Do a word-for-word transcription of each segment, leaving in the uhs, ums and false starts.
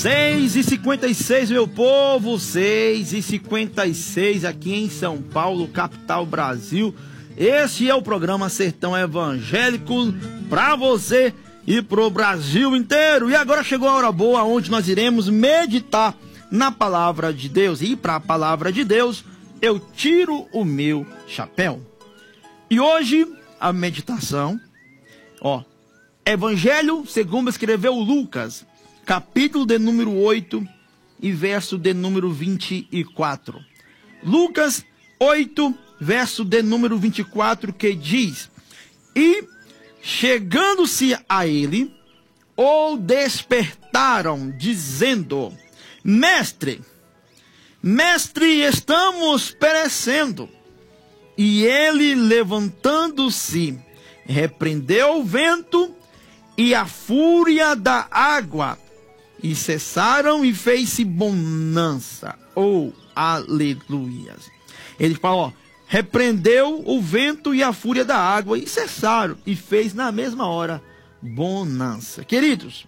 seis e cinquenta e seis, meu povo, seis e cinquenta e seis aqui em São Paulo, capital Brasil. Este é o programa Sertão Evangélico para você e pro Brasil inteiro. E agora chegou a hora boa onde nós iremos meditar na palavra de Deus. E para a palavra de Deus, eu tiro o meu chapéu. E hoje a meditação, ó, Evangelho segundo escreveu Lucas, capítulo de número oito e verso de número vinte e quatro. Lucas oito, verso de número vinte e quatro, que diz: E chegando-se a ele, o despertaram, dizendo: Mestre, mestre, estamos perecendo. E ele, levantando-se, repreendeu o vento e a fúria da água, e cessaram, e fez-se bonança. Oh, aleluias. Ele fala, ó, repreendeu o vento e a fúria da água, e cessaram, e fez na mesma hora bonança. Queridos,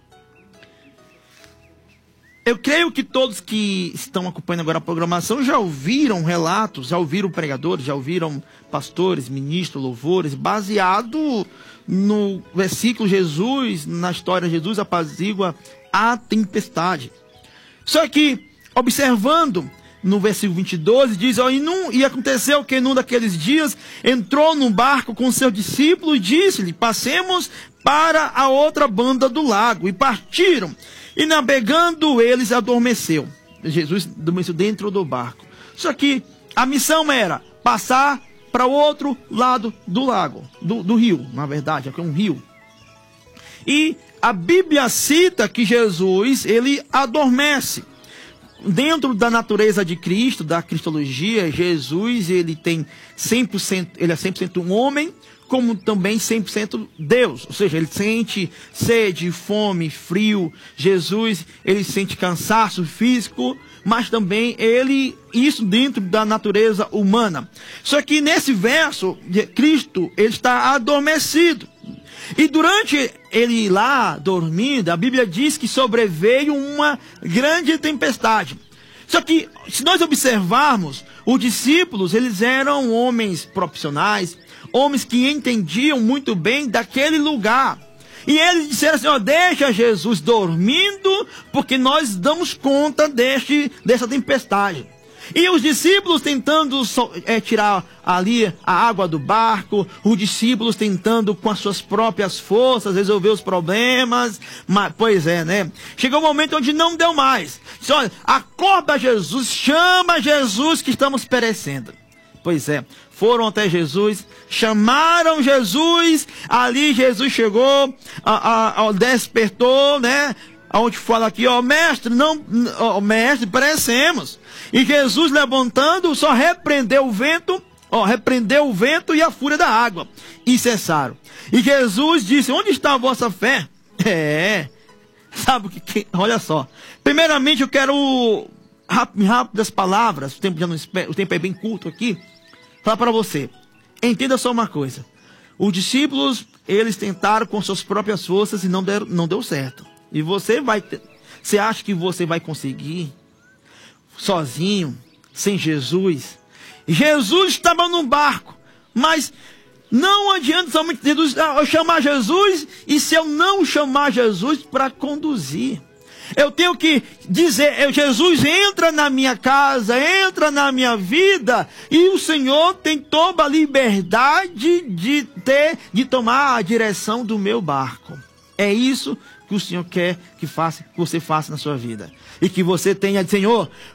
eu creio que todos que estão acompanhando agora a programação já ouviram relatos, já ouviram pregadores, já ouviram pastores, ministros, louvores, baseado no versículo Jesus, na história de Jesus apazigua a tempestade. Só que, observando no versículo vinte e dois, diz, ó, e, num, e aconteceu que num daqueles dias entrou num barco com seu discípulo e disse-lhe: passemos para a outra banda do lago. E partiram. E navegando eles, adormeceu. Jesus adormeceu dentro do barco. Só que a missão era passar para o outro lado do lago, do, do rio, na verdade, aqui é um rio. E a Bíblia cita que Jesus, ele adormece. Dentro da natureza de Cristo, da cristologia, Jesus, ele tem cem por cento, ele é cem por cento um homem, como também cem por cento Deus. Ou seja, ele sente sede, fome, frio. Jesus, ele sente cansaço físico, mas também ele, isso dentro da natureza humana. Só que nesse verso, Cristo, ele está adormecido. E durante ele lá dormindo, a Bíblia diz que sobreveio uma grande tempestade. Só que, se nós observarmos, os discípulos, eles eram homens profissionais, homens que entendiam muito bem daquele lugar. E eles disseram assim, ó, deixa Jesus dormindo, porque nós damos conta deste, dessa tempestade. E os discípulos tentando é, tirar ali a água do barco, os discípulos tentando com as suas próprias forças resolver os problemas, mas, pois é, né? Chegou um momento onde não deu mais. Disse, olha, acorda Jesus, chama Jesus que estamos perecendo. Pois é, foram até Jesus, chamaram Jesus, ali Jesus chegou, a, a, a, despertou, né? Onde fala aqui, ó, mestre, não, ó, mestre, perecemos. E Jesus, levantando, só repreendeu o vento, ó, repreendeu o vento e a fúria da água, e cessaram. E Jesus disse, onde está a vossa fé? É, sabe o que, que olha só. Primeiramente eu quero, rápido, rápidas palavras, o tempo, já não, o tempo é bem curto aqui, falar para você. Entenda só uma coisa. Os discípulos, eles tentaram com suas próprias forças e não, deram, não deu certo. E você vai, ter, você acha que você vai conseguir sozinho, sem Jesus? Jesus estava no barco, mas não adianta somente Jesus, eu chamar Jesus, e se eu não chamar Jesus para conduzir, eu tenho que dizer, eu, Jesus entra na minha casa, entra na minha vida, e o Senhor tem toda a liberdade de ter, de tomar a direção do meu barco. É isso que o Senhor quer que, faça, que você faça na sua vida. E que você tenha, Senhor,